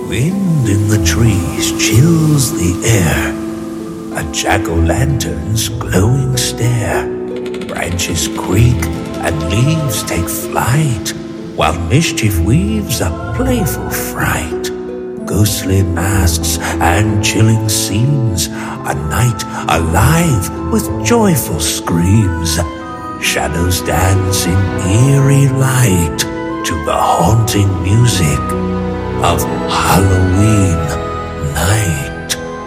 Wind in the trees chills the air. A jack-o'-lantern's glowing stare. Branches creak and leaves take flight, while mischief weaves a playful fright. Ghostly masks and chilling scenes, a night alive with joyful screams. Shadows dance in eerie light to the haunting music of Halloween night.